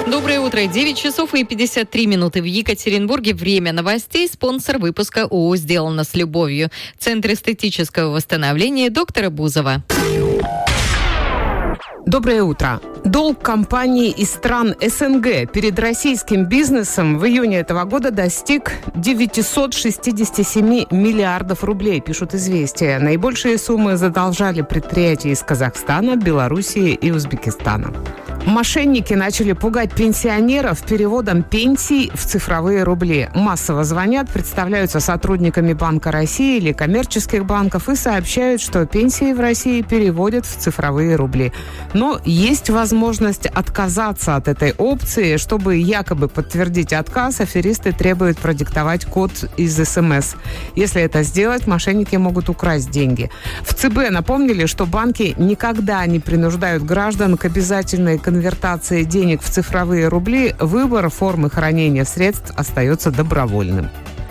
Доброе утро. 9 часов и 53 минуты в Екатеринбурге. Время новостей. Спонсор выпуска ООО «Сделано с любовью». Центр эстетического восстановления доктора Бузова. Доброе утро. Долг компаний из стран СНГ перед российским бизнесом в июне этого года достиг 967 миллиардов рублей, пишут «Известия». Наибольшие суммы задолжали предприятия из Казахстана, Белоруссии и Узбекистана. Мошенники начали пугать пенсионеров переводом пенсий в цифровые рубли. Массово звонят, представляются сотрудниками Банка России или коммерческих банков и сообщают, что пенсии в России переводят в цифровые рубли. Но есть возможность отказаться от этой опции. Чтобы якобы подтвердить отказ, аферисты требуют продиктовать код из СМС. Если это сделать, мошенники могут украсть деньги. В ЦБ напомнили, что банки никогда не принуждают граждан к обязательной конвертации денег в цифровые рубли. Выбор формы хранения средств остается добровольным.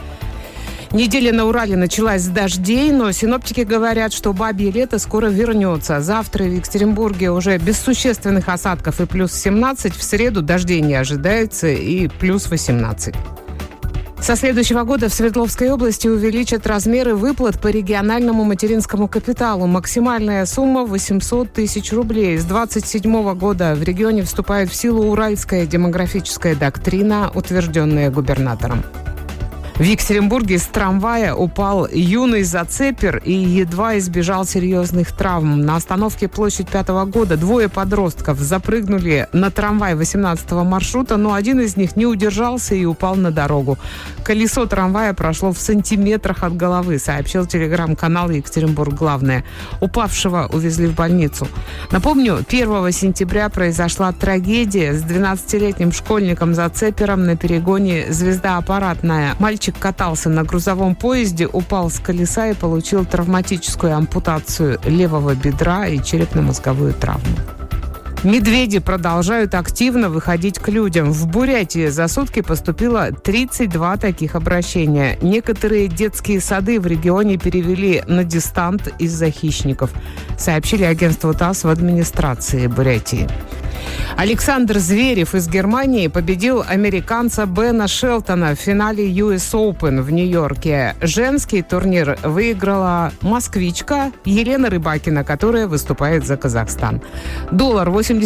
Неделя на Урале началась с дождей, но синоптики говорят, что бабье лето скоро вернется. Завтра в Екатеринбурге уже без существенных осадков и плюс 17. В среду дождей не ожидается и плюс 18. Со следующего года в Свердловской области увеличат размеры выплат по региональному материнскому капиталу. Максимальная сумма 800 тысяч рублей. С 2027 года в регионе вступает в силу уральская демографическая доктрина, утвержденная губернатором. В Екатеринбурге с трамвая упал юный зацепер и едва избежал серьезных травм. На остановке Площадь 5-го года двое подростков запрыгнули на трамвай 18-го маршрута, но один из них не удержался и упал на дорогу. Колесо трамвая прошло в сантиметрах от головы, сообщил телеграм-канал «Екатеринбург. Главное». Упавшего увезли в больницу. Напомню, 1 сентября произошла трагедия с 12-летним школьником-зацепером на перегоне «Звезда аппаратная». Мальчик катался на грузовом поезде, упал с колеса и получил травматическую ампутацию левого бедра и черепно-мозговую травму. Медведи продолжают активно выходить к людям. В Бурятии за сутки поступило 32 таких обращения. Некоторые детские сады в регионе перевели на дистант из-за хищников, сообщили агентству ТАСС в администрации Бурятии. Александр Зверев из Германии победил американца Бена Шелтона в финале US Open в Нью-Йорке. Женский турнир выиграла москвичка Елена Рыбакина, которая выступает за Казахстан. Доллар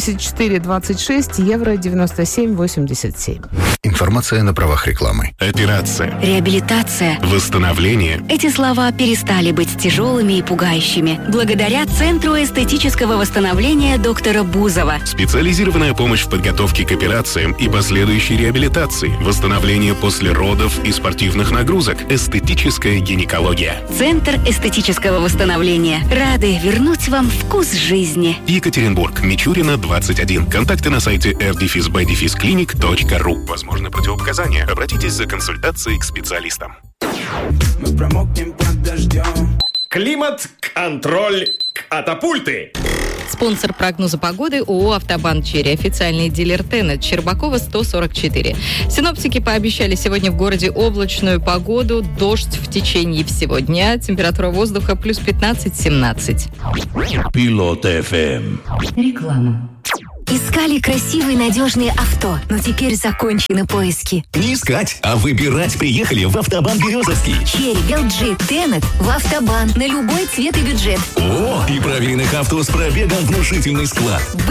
84.26, евро 97.87. Информация на правах рекламы. Операция. Реабилитация. Восстановление. Эти слова перестали быть тяжелыми и пугающими благодаря Центру эстетического восстановления доктора Бузова. Специализированная помощь в подготовке к операциям и последующей реабилитации, восстановление после родов и спортивных нагрузок, эстетическая гинекология. Центр эстетического восстановления. Рады вернуть вам вкус жизни. Екатеринбург, Мичурина, 21. Контакты на сайте r-by-clinic.ru. Возможны противопоказания. Обратитесь за консультацией к специалистам. Мы промокнем под дождем. Климат-контроль катапульты. Спонсор прогноза погоды ООО «Автобан Черри». Официальный дилер Тенет. Щербакова, 144. Синоптики пообещали сегодня в городе облачную погоду, дождь в течение всего дня. Температура воздуха плюс 15-17. Пилот ФМ. Реклама. Искали красивые надежные авто, но теперь закончены поиски. Не искать, а выбирать приехали в Автобан Березовский. Черри, LG, Тенет в Автобан на любой цвет и бюджет. О, и проверенных авто с пробегом внушительный склад.